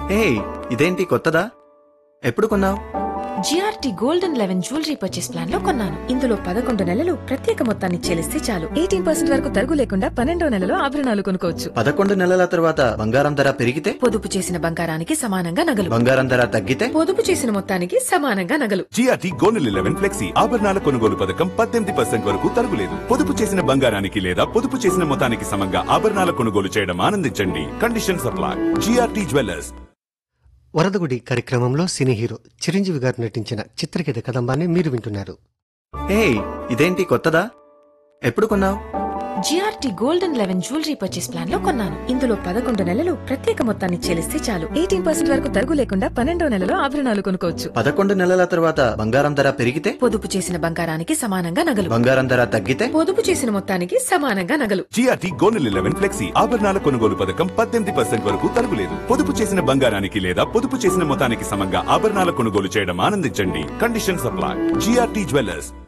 ఏయ్, ఇదేంటి కొత్తదా? ఎప్పుడు కొన్నావు? GRT golden 11 jewellery purchase plan లో కొన్నాను. ఇందులో 11 నెలలు ప్రత్యేక మొత్తాన్ని చెల్లిస్తే చాలు 18% వరకు తరుగు లేకుండా 12వ నెలలో ఆభరణాలు కొనుక్కోవచ్చు. 11 నెలల తర్వాత బంగారం ధర పెరిగితే? పొదుపు చేసిన బంగారానికి సమానంగా నగలు. బంగారం ధర తగ్గితే? పొదుపు చేసిన మొత్తానికి సమానంగా నగలు. జిఆర్టీ గోల్డెన్ 11 ఫ్లెక్సీ ఆభరణాల కొనుగోలు పథకం 18% వరకు తరుగులేదు. పొదుపు చేసిన బంగారానికి లేదా పొదుపు చేసిన మొత్తానికి సమంగా ఆభరణాల కొనుగోలు చేయడం ఆనందించండి. Condition supply. GRT jewellers. వరదగుడి కార్యక్రమంలో సినీ హీరో చిరంజీవి గారు నటించిన చిత్రగీత కదంబాన్ని మీరు వింటున్నారు. ఏయ్, ఇదేంటి కొత్తదా? ఎప్పుడు కొన్నావు? GRT golden 11 jewellery purchase plan లో కొన్నాను. ఇందులో 11 నెలలు ప్రత్యేక మొత్తాన్ని చెల్లిస్తే చాలు 18% వరకు తరుగు లేకుండా 12వ నెలలో ఆభరణాలు కొనుక్కోవచ్చు. 11 నెలల తర్వాత బంగారం ధర పెరిగితే? పొదుపు చేసిన బంగారానికి సమానంగా నగలు. బంగారం ధర తగ్గితే? పొదుపు చేసిన మొత్తానికి సమానంగా నగలు. జిఆర్టీ గోల్డెన్ 11 ఫ్లెక్సీ ఆభరణాల కొనుగోలు పథకం 18% వరకు తరుగులేదు. పొదుపు చేసిన బంగారానికి లేదా పొదుపు చేసిన మొత్తానికి సమంగా ఆభరణాల కొనుగోలు చేయడం ఆనందించండి. Condition supply. GRT jewellers.